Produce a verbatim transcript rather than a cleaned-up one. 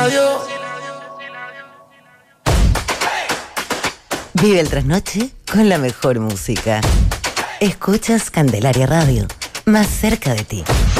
Vive el trasnoche con la mejor música. Escuchas Candelaria Radio, más cerca de ti.